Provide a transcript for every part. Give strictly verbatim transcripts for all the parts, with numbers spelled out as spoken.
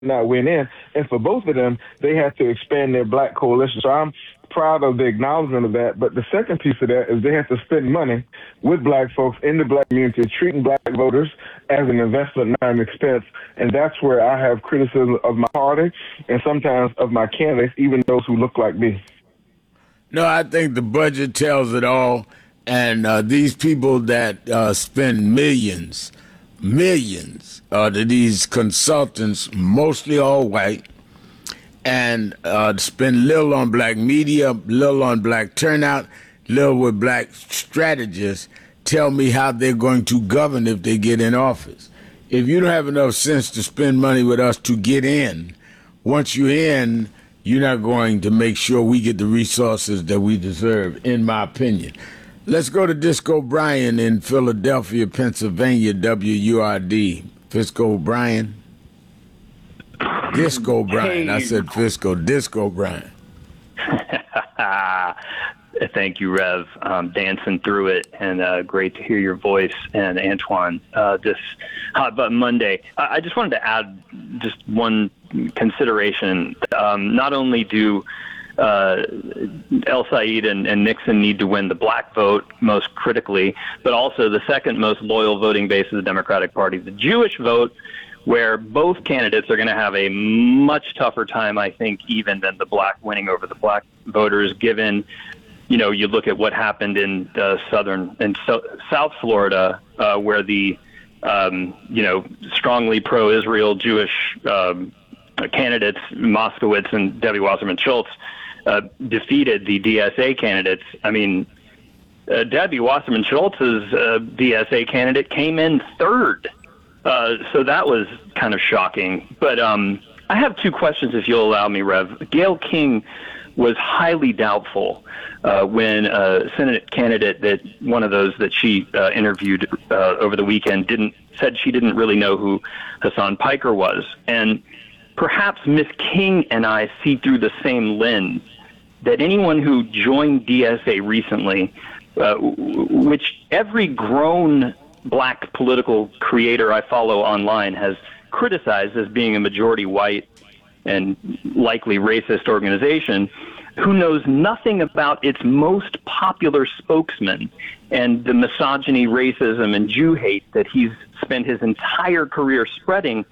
not win in. And for both of them, they have to expand their black coalition. So I'm proud of the acknowledgement of that. But the second piece of that is they have to spend money with black folks in the black community, treating black voters as an investment, not an expense. And that's where I have criticism of my party and sometimes of my candidates, even those who look like me. No, I think the budget tells it all. And uh, these people that uh, spend millions, millions uh, to these consultants, mostly all white, and uh, spend little on black media, little on black turnout, little with black strategists, tell me how they're going to govern if they get in office. If you don't have enough sense to spend money with us to get in, once you're in, you're not going to make sure we get the resources that we deserve, in my opinion. Let's go to Disco Brian in Philadelphia, Pennsylvania, W U R D. Fisco Brian. Disco Brian. Hey. I said Fisco. Disco Brian. Thank you, Rev. Um, dancing through it, and uh, great to hear your voice. And Antoine, uh, this Hot Button Monday. I, I just wanted to add just one consideration. Um, not only do Uh, El Said and, and Nixon need to win the black vote most critically, but also the second most loyal voting base of the Democratic Party, the Jewish vote, where both candidates are going to have a much tougher time, I think, even than the black winning over the black voters, given, you know, you look at what happened in uh, southern and so, South Florida, uh, where the, um, you know, strongly pro-Israel Jewish um, candidates, Moskowitz and Debbie Wasserman Schultz, Uh, defeated the D S A candidates. I mean, uh, Debbie Wasserman Schultz's uh, D S A candidate came in third. Uh, so that was kind of shocking. But um, I have two questions, if you'll allow me, Rev. Gayle King was highly doubtful uh, when a Senate candidate, that one of those that she uh, interviewed uh, over the weekend, didn't said she didn't really know who Hassan Piker was. And perhaps Miss King and I see through the same lens that anyone who joined D S A recently, uh, which every grown black political creator I follow online has criticized as being a majority white and likely racist organization, who knows nothing about its most popular spokesman and the misogyny, racism, and Jew hate that he's spent his entire career spreading.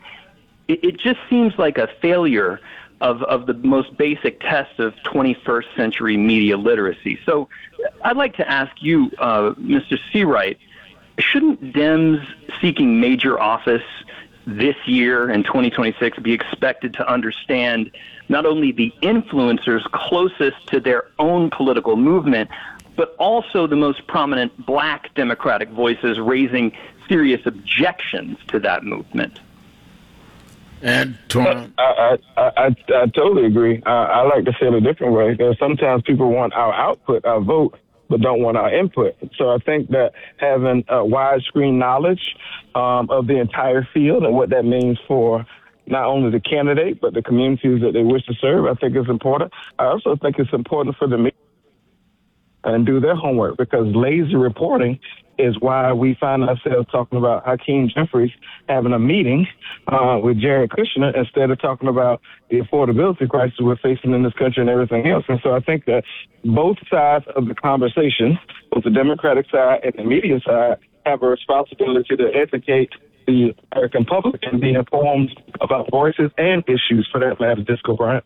It just seems like a failure of, of the most basic test of twenty-first century media literacy. So I'd like to ask you, uh, Mister Seawright, shouldn't Dems seeking major office this year in twenty twenty-six be expected to understand not only the influencers closest to their own political movement, but also the most prominent black Democratic voices raising serious objections to that movement? Antoine. I, I, I, I totally agree. I, I like to say it a different way. There sometimes people want our output, our vote, but don't want our input. So I think that having a widescreen knowledge um, of the entire field and what that means for not only the candidate, but the communities that they wish to serve, I think is important. I also think it's important for the media and do their homework, because lazy reporting is why we find ourselves talking about Hakeem Jeffries having a meeting uh, with Jared Kushner instead of talking about the affordability crisis we're facing in this country and everything else. And so I think that both sides of the conversation, both the Democratic side and the media side, have a responsibility to educate the American public and be informed about voices and issues, for that matter. Disco Bryant.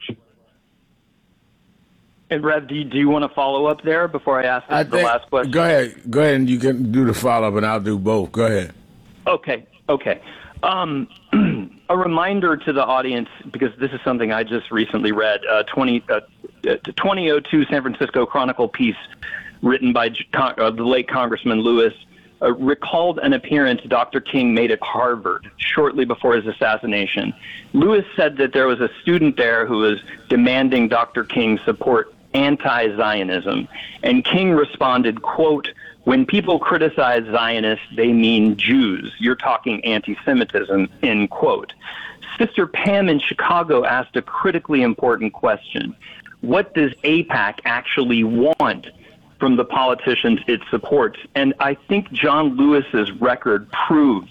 And Rev, do you, do you want to follow up there before I ask I the think, last question? Go ahead. Go ahead, and you can do the follow-up, and I'll do both. Go ahead. Okay, okay. Um, a reminder to the audience, because this is something I just recently read, uh, twenty, uh, twenty oh two San Francisco Chronicle piece written by uh, the late Congressman Lewis uh, recalled an appearance Doctor King made at Harvard shortly before his assassination. Lewis said that there was a student there who was demanding Doctor King support anti-Zionism, and King responded, quote, "When people criticize Zionists, they mean Jews. You're talking anti-Semitism," end quote. Sister Pam in Chicago asked a critically important question. What does AIPAC actually want from the politicians it supports? And I think John Lewis's record proved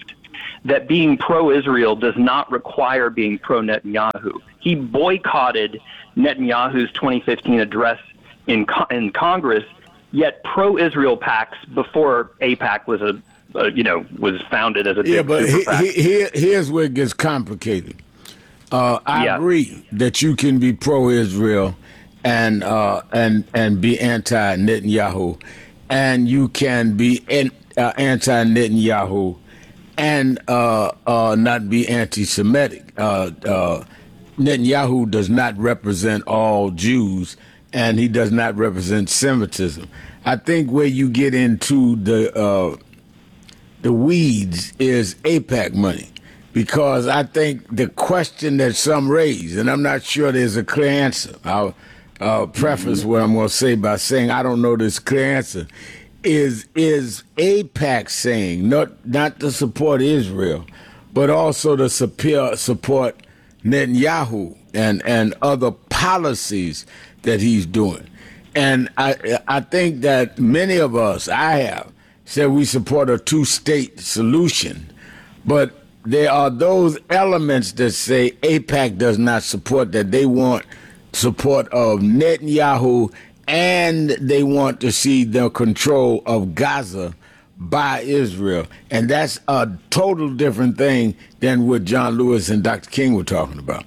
that being pro-Israel does not require being pro-Netanyahu. He boycotted Netanyahu's twenty fifteen address in in Congress, yet pro-Israel PACs before AIPAC was a, a you know was founded as a big yeah, but super he, PAC. he, here, here's where it gets complicated. Uh, I Yeah. agree that you can be pro-Israel and uh, and and be anti-Netanyahu, and you can be in, uh, anti-Netanyahu and uh, uh, not be anti-Semitic. Uh, uh, Netanyahu does not represent all Jews, and he does not represent Semitism. I think where you get into the uh, the weeds is AIPAC money, because I think the question that some raise, and I'm not sure there's a clear answer. I'll uh, preface what I'm going to say by saying I don't know this clear answer. Is is AIPAC saying not not to support Israel, but also to support support Netanyahu and and other policies that he's doing? And I I think that many of us, I have, said we support a two-state solution, but there are those elements that say AIPAC does not support that. They want support of Netanyahu, and they want to see the control of Gaza by Israel. And that's a total different thing than what John Lewis and Doctor King were talking about.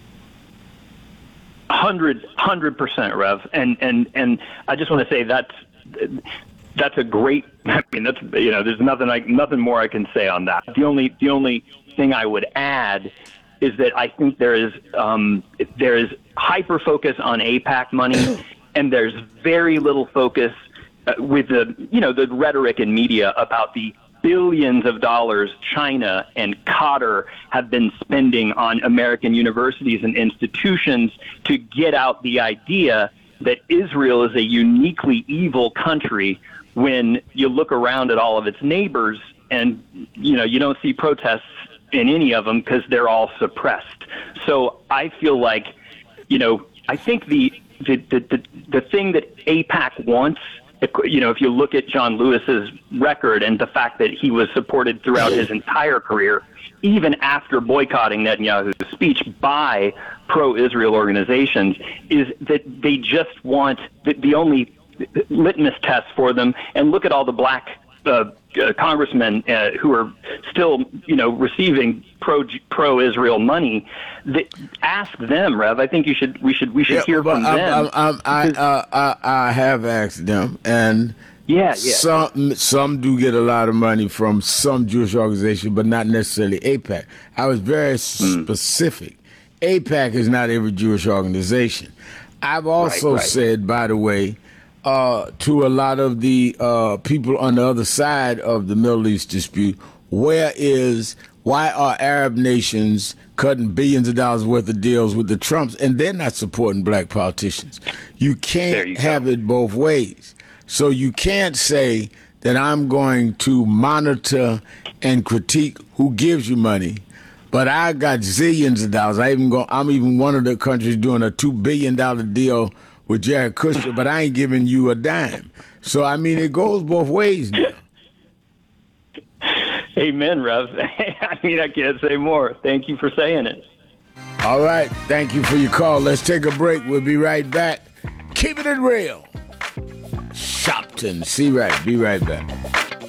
Hundred, hundred percent, Rev. And and and I just want to say that's that's a great. I mean, that's you know, there's nothing like nothing more I can say on that. The only the only thing I would add is that I think there is um, there is hyper focus on AIPAC money, and there's very little focus uh, with the you know the rhetoric in media about the billions of dollars China and Qatar have been spending on American universities and institutions to get out the idea that Israel is a uniquely evil country, when you look around at all of its neighbors and, you know, you don't see protests in any of them because they're all suppressed. So I feel like, you know, I think the the the, the, the thing that AIPAC wants, you know, if you look at John Lewis's record and the fact that he was supported throughout his entire career, even after boycotting Netanyahu's speech by pro-Israel organizations, is that they just want the, the only litmus test for them. And look at all the black uh, uh, congressmen uh, who are still, you know, receiving pro pro-Israel money. That, ask them, Rev. I think you should. We should. We should Yeah, hear but from I'm, them. I'm, I'm, I, uh, I I have asked them, and Yeah, yeah. some some do get a lot of money from some Jewish organization, but not necessarily AIPAC. I was very specific. AIPAC is not every Jewish organization. I've also Right, right. said, by the way, uh, to a lot of the uh, people on the other side of the Middle East dispute, where is, why are Arab nations cutting billions of dollars worth of deals with the Trumps, and they're not supporting black politicians? You There can't you have go. it both ways. So you can't say that I'm going to monitor and critique who gives you money, but I got zillions of dollars. I even go. I'm even one of the countries doing a two billion dollar deal with Jared Kushner, but I ain't giving you a dime. So I mean, it goes both ways now. Amen, Rev. I mean, I can't say more. Thank you for saying it. All right, thank you for your call. Let's take a break. We'll be right back. Keep it real. Shopton, see right. Be right back.